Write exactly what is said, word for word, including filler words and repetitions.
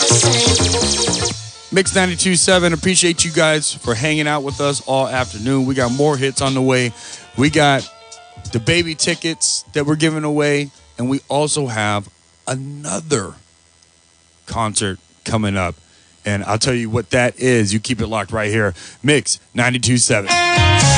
Mix ninety-two point seven. Appreciate you guys for hanging out with us all afternoon. We got more hits on the way. We got the baby tickets that we're giving away, and we also have another concert coming up. And I'll tell you what that is. You keep it locked right here. Mix ninety-two point seven.